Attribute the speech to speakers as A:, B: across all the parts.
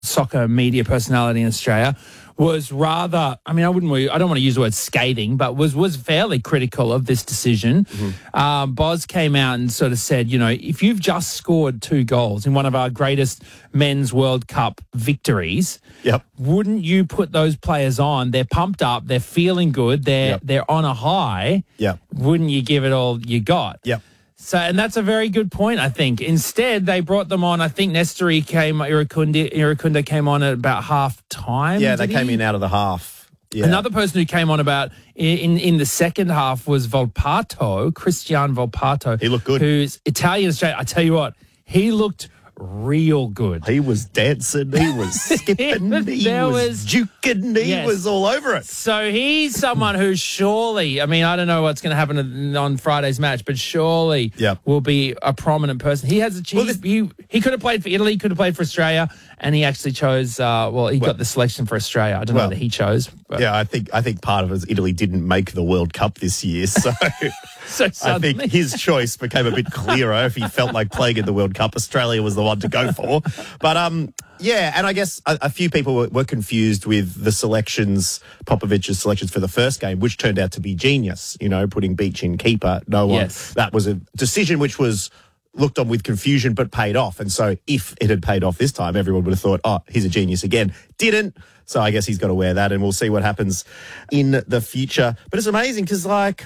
A: soccer media personality in Australia, was rather, I don't want to use the word scathing, but was fairly critical of this decision. Boz came out and sort of said, if you've just scored 2 goals in one of our greatest men's World Cup victories, wouldn't you put those players on? They're pumped up, they're feeling good, they're on a high. Wouldn't you give it all you got? So, and that's a very good point, I think. Instead, they brought them on. I think Nestori Irukunda came on at about half time.
B: Yeah, they came in out of the half. Yeah.
A: Another person who came on about in the second half was Volpato, Christian Volpato.
B: He looked good.
A: Who's Italian-Australian. I tell you what, he looked real good.
B: He was dancing, he was skipping, he was juking, he was all over it.
A: So he's someone who surely, I don't know what's going to happen on Friday's match, but surely will be a prominent person. He has achieved, he could have played for Italy, could have played for Australia, and he actually chose, he got the selection for Australia. I don't know that he chose. But.
B: Yeah, I think part of it is Italy didn't make the World Cup this year, so... I think his choice became a bit clearer. If he felt like playing in the World Cup, Australia was the one to go for. But, and I guess a few people were confused with the selections, Popovic's selections for the first game, which turned out to be genius, putting Beach in keeper. That was a decision which was looked on with confusion but paid off. And so if it had paid off this time, everyone would have thought, oh, he's a genius again. Didn't. So I guess he's got to wear that, and we'll see what happens in the future. But it's amazing because,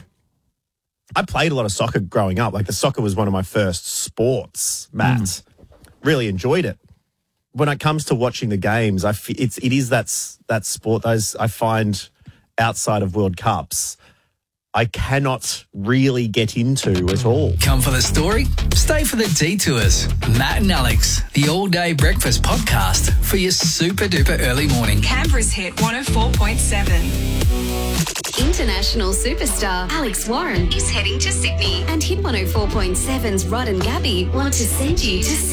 B: I played a lot of soccer growing up. The soccer was one of my first sports, Matt. Really enjoyed it. When it comes to watching the games, it is that sport. Those I find outside of World Cups, I cannot really get into at all.
C: Come for the story? Stay for the detours. Matt and Alex, the all-day breakfast podcast for your super-duper early morning.
D: Canberra's Hit 104.7.
E: International superstar Alex Warren is heading to Sydney, and Hit 104.7's Rod and Gabby want to send you to Sydney.